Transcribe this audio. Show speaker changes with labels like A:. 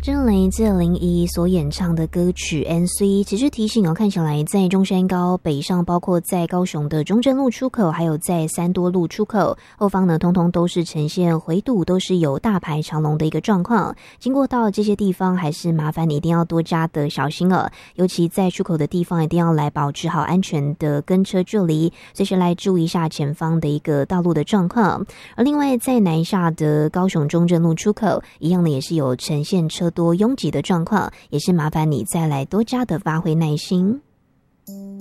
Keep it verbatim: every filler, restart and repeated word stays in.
A: 这来自林怡所演唱的歌曲 N C， 其实提醒哦，看起来在中山高北上，包括在高雄的中正路出口，还有在三多路出口后方呢，通通都是呈现回堵，都是有大排长龙的一个状况。经过到这些地方，还是麻烦你一定要多加的小心了，尤其在出口的地方，一定要来保持好安全的跟车距离，随时来注意一下前方的一个道路的状况。而另外在南下的高雄中正路出口，一样呢也是有呈现车多拥挤的状况，也是麻烦你再来多加的发挥耐心。